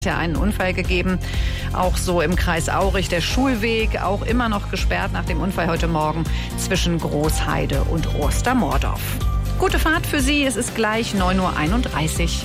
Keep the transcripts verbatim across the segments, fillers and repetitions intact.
Ja, einen Unfall gegeben, auch so im Kreis Aurich. Der Schulweg auch immer noch gesperrt nach dem Unfall heute Morgen zwischen Großheide und Ostermordorf. Gute Fahrt für Sie, es ist gleich neun Uhr einunddreißig.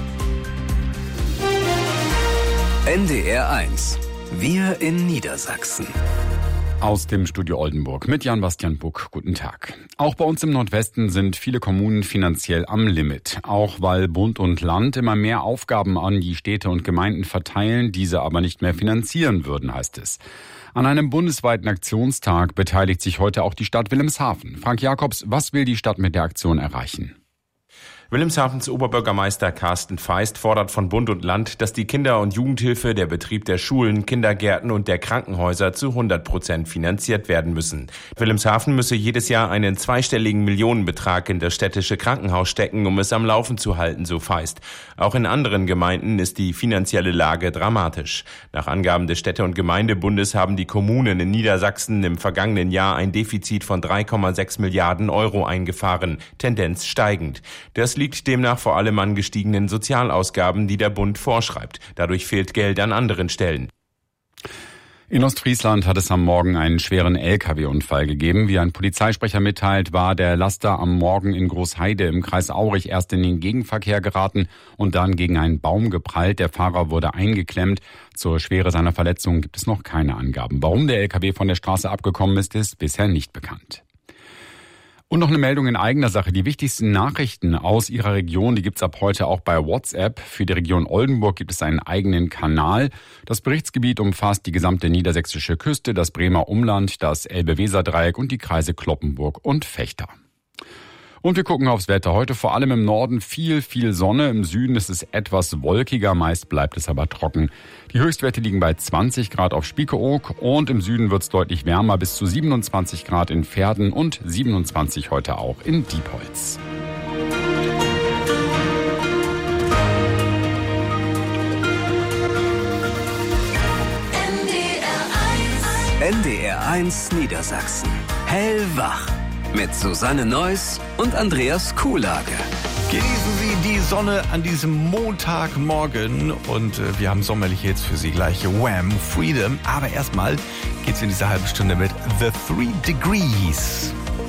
N D R eins. Wir in Niedersachsen. Aus dem Studio Oldenburg mit Jan-Bastian Buck. Guten Tag. Auch bei uns im Nordwesten sind viele Kommunen finanziell am Limit. Auch weil Bund und Land immer mehr Aufgaben an die Städte und Gemeinden verteilen, diese aber nicht mehr finanzieren würden, heißt es. An einem bundesweiten Aktionstag beteiligt sich heute auch die Stadt Wilhelmshaven. Frank Jakobs, was will die Stadt mit der Aktion erreichen? Wilhelmshavens Oberbürgermeister Carsten Feist fordert von Bund und Land, dass die Kinder- und Jugendhilfe, der Betrieb der Schulen, Kindergärten und der Krankenhäuser zu hundert Prozent finanziert werden müssen. Wilhelmshaven müsse jedes Jahr einen zweistelligen Millionenbetrag in das städtische Krankenhaus stecken, um es am Laufen zu halten, so Feist. Auch in anderen Gemeinden ist die finanzielle Lage dramatisch. Nach Angaben des Städte- und Gemeindebundes haben die Kommunen in Niedersachsen im vergangenen Jahr ein Defizit von drei Komma sechs Milliarden Euro eingefahren, Tendenz steigend. Das liegt demnach vor allem an gestiegenen Sozialausgaben, die der Bund vorschreibt. Dadurch fehlt Geld an anderen Stellen. In Ostfriesland hat es am Morgen einen schweren L K W-Unfall gegeben. Wie ein Polizeisprecher mitteilt, war der Laster am Morgen in Großheide im Kreis Aurich erst in den Gegenverkehr geraten und dann gegen einen Baum geprallt. Der Fahrer wurde eingeklemmt. Zur Schwere seiner Verletzungen gibt es noch keine Angaben. Warum der L K W von der Straße abgekommen ist, ist bisher nicht bekannt. Und noch eine Meldung in eigener Sache. Die wichtigsten Nachrichten aus Ihrer Region, die gibt's ab heute auch bei WhatsApp. Für die Region Oldenburg gibt es einen eigenen Kanal. Das Berichtsgebiet umfasst die gesamte niedersächsische Küste, das Bremer Umland, das Elbe-Weser-Dreieck und die Kreise Cloppenburg und Vechta. Und wir gucken aufs Wetter. Heute vor allem im Norden viel, viel Sonne. Im Süden ist es etwas wolkiger, meist bleibt es aber trocken. Die Höchstwerte liegen bei zwanzig Grad auf Spiekeroog und im Süden wird es deutlich wärmer, bis zu siebenundzwanzig Grad in Verden und siebenundzwanzig heute auch in Diepholz. N D R eins Niedersachsen. Hellwach. Mit Susanne Neuss und Andreas Kuhlage. Genießen Sie die Sonne an diesem Montagmorgen und äh, wir haben sommerlich jetzt für Sie gleich Wham! Freedom. Aber erstmal geht's in dieser halben Stunde mit The Three Degrees.